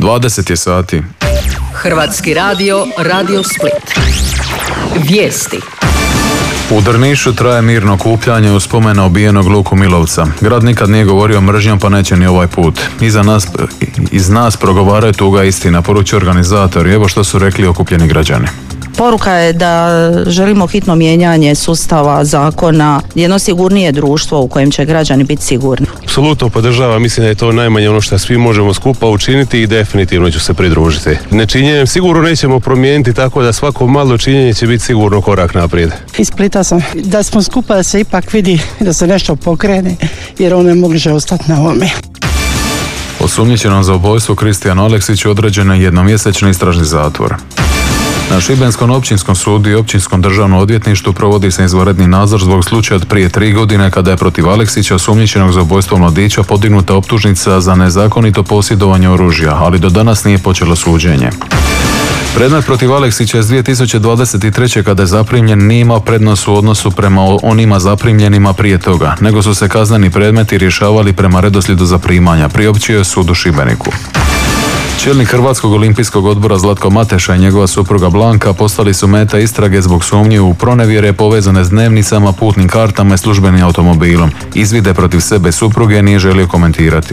20 je sati. Hrvatski radio, Radio Split. Vijesti. U Drnišu traje mirno okupljanje u spomenu ubijenog Luku Milovca. Grad nikad nije govorio mržnjom, pa neće ni ovaj put. Iz nas progovaraju tuga istina, poručuju organizatori. Evo što su rekli okupljeni građani. Poruka je da želimo hitno mijenjanje sustava, zakona, jedno sigurnije društvo u kojem će građani biti sigurni. Apsolutno podržavam, mislim da je to najmanje ono što svi možemo skupa učiniti i definitivno ću se pridružiti. Nečinjenjem sigurno nećemo promijeniti, tako da svako malo činjenje će biti sigurno korak naprijed. Iz Splita sam, da smo skupa da se ipak vidi da se nešto pokrene, jer on ne može ostati na ovome. Osumnjičenom za ubojstvo Kristijanu Aleksiću određen je jednomjesečni istražni zatvor. Na Šibenskom općinskom sudu i općinskom državnom odvjetništvu provodi se izvanredni nadzor zbog slučaja od prije 3 godine kada je protiv Aleksića, osumnjičenog za ubojstvo mladića, podignuta optužnica za nezakonito posjedovanje oružja, ali do danas nije počelo suđenje. Predmet protiv Aleksića iz 2023. kada je zaprimljen nije imao prednost u odnosu prema onima zaprimljenima prije toga, nego su se kazneni predmeti rješavali prema redoslijedu zaprimanja, priopćio je sud u Šibeniku. Čelnik Hrvatskog olimpijskog odbora Zlatko Mateša i njegova supruga Blanka postali su meta istrage zbog sumnje u pronevjere povezane s dnevnicama, putnim kartama i službenim automobilom. Izvide protiv sebe supruge nije želio komentirati.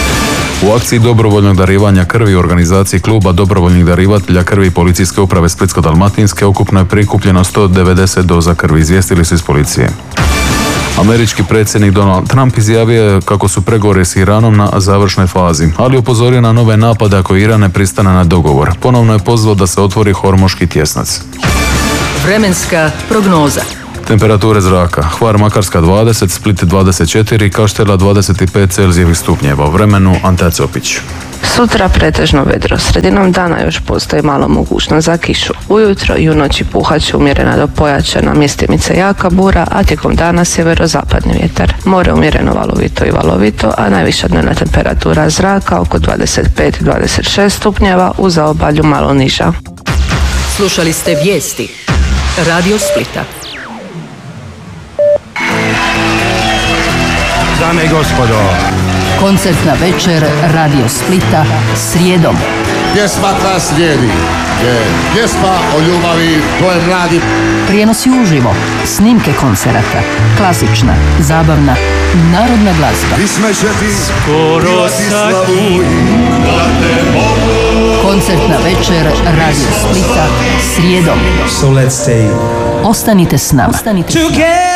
U akciji dobrovoljnog darivanja krvi u organizaciji kluba dobrovoljnih darivatelja krvi Policijske uprave Splitsko-dalmatinske ukupno je prikupljeno 190 doza krvi, izvijestili su iz policije. Američki predsjednik Donald Trump izjavio je kako su pregovori s Iranom na završnoj fazi, ali upozorio na nove napade ako Iran ne pristane na dogovor. Ponovno je pozvao da se otvori Hormuški tjesnac. Vremenska prognoza. Temperature zraka: Hvar Makarska 20, Split 24, Kaštela 25 Celzijevih stupnjeva. U vremenu Ante Copić. Sutra pretežno vedro, sredinom dana još postoji malo mogućnost za kišu. Ujutro i u noći puhat će umjerena do pojačana, mjestimice jaka bura, a tijekom dana sjeverozapadni vjetar. More umjereno valovito, a najviša dnevna temperatura zraka oko 25-26 stupnjeva, u zaobalju malo niža. Slušali ste vijesti Radio Splita. Dame i gospodo, koncertna večer Radio Splita srijedom. Pjesma koja slijedi je pjesma o ljubavi tvoje mladi. Prijenosi uživo, snimke koncerata, klasična, zabavna, narodna glazba. Skoro slavu da te mogu. Koncertna večer Radio Splita srijedom. so let's stay. Ostanite s nama.